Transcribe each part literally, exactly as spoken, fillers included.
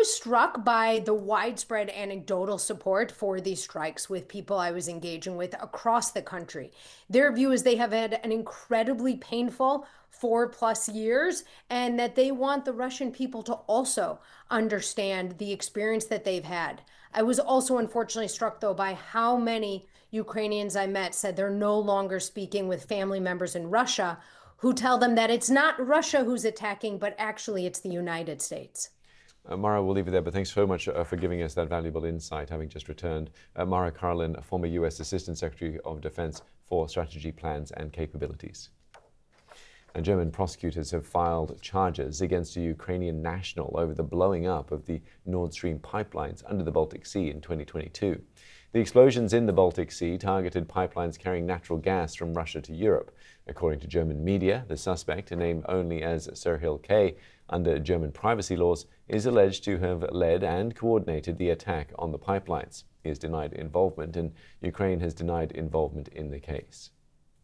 was struck by the widespread anecdotal support for these strikes with people I was engaging with across the country. Their view is they have had an incredibly painful four plus years, and that they want the Russian people to also understand the experience that they've had. I was also unfortunately struck, though, by how many Ukrainians I met said they're no longer speaking with family members in Russia who tell them that it's not Russia who's attacking, but actually it's the United States. Uh, Mara, we'll leave it there, but thanks so much uh, for giving us that valuable insight, having just returned. Uh, Mara Karlin, former U S Assistant Secretary of Defense for Strategy, Plans and Capabilities. And German prosecutors have filed charges against a Ukrainian national over the blowing up of the Nord Stream pipelines under the Baltic Sea in twenty twenty-two. The explosions in the Baltic Sea targeted pipelines carrying natural gas from Russia to Europe. According to German media, the suspect, named only as Serhil K. under German privacy laws, is alleged to have led and coordinated the attack on the pipelines. He has denied involvement, and Ukraine has denied involvement in the case.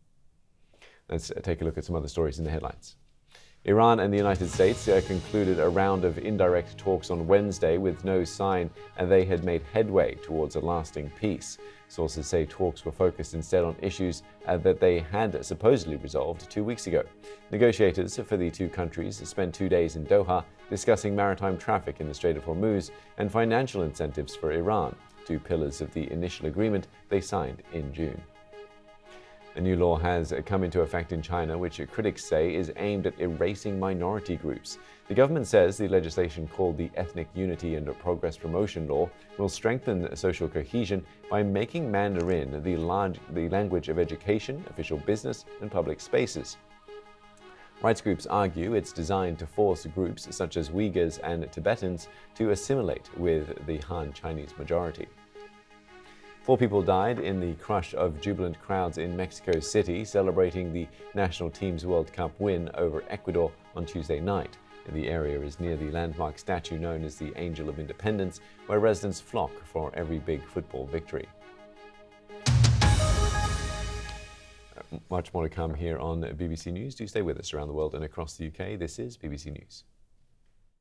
Let's take a look at some other stories in the headlines. Iran and the United States uh, concluded a round of indirect talks on Wednesday with no sign uh, they had made headway towards a lasting peace. Sources say talks were focused instead on issues uh, that they had supposedly resolved two weeks ago. Negotiators for the two countries spent two days in Doha discussing maritime traffic in the Strait of Hormuz and financial incentives for Iran, two pillars of the initial agreement they signed in June. A new law has come into effect in China, which critics say is aimed at erasing minority groups. The government says the legislation, called the Ethnic Unity and Progress Promotion Law, will strengthen social cohesion by making Mandarin the, large, the language of education, official business, and public spaces. Rights groups argue it's designed to force groups such as Uyghurs and Tibetans to assimilate with the Han Chinese majority. Four people died in the crush of jubilant crowds in Mexico City celebrating the national team's World Cup win over Ecuador on Tuesday night. The area is near the landmark statue known as the Angel of Independence, where residents flock for every big football victory. Much more to come here on B B C News. Do stay with us around the world and across the U K. This is B B C News.